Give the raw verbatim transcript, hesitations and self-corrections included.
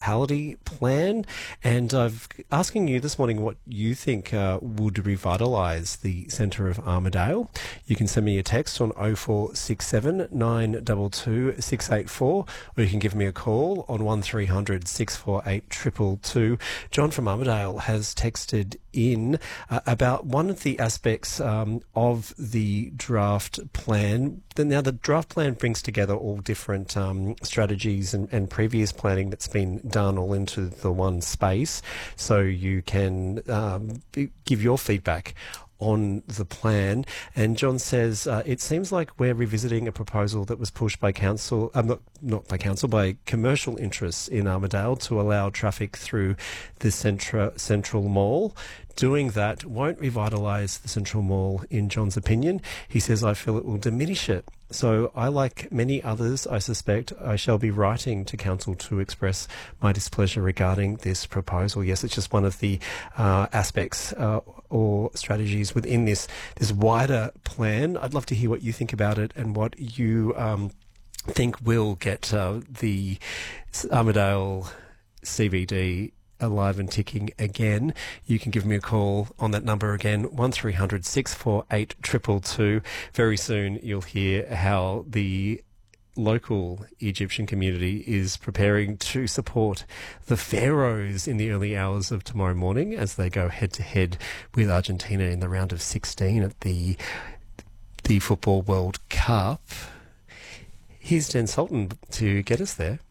hospitality plan. And I'm asking you this morning what you think uh, would revitalise the centre of Armidale. You can send me a text on oh four six seven, nine two two, six eight four, or you can give me a call on one three hundred, six four eight, two two two. John from Armidale has texted in uh, about one of the aspects um, of the draft plan. Now, the draft plan brings together all different um, strategies and, and previous planning that's been done all into the one space, so you can um, give your feedback on the plan. And John says, uh, it seems like we're revisiting a proposal that was pushed by council, uh, not, not by council, by commercial interests in Armidale to allow traffic through the centra, Central Mall. Doing that won't revitalise the Central Mall, in John's opinion. He says, I feel it will diminish it. So I, like many others, I suspect, I shall be writing to council to express my displeasure regarding this proposal. Yes, it's just one of the uh, aspects uh, or strategies within this, this wider plan. I'd love to hear what you think about it and what you um, think will get uh, the Armidale C B D alive and ticking again. You can give me a call on that number again, one three hundred, six four eight, two two two. Very soon you'll hear how the local Egyptian community is preparing to support the Pharaohs in the early hours of tomorrow morning as they go head-to-head with Argentina in the round of sixteen at the, the Football World Cup. Here's Dan Sultan to get us there.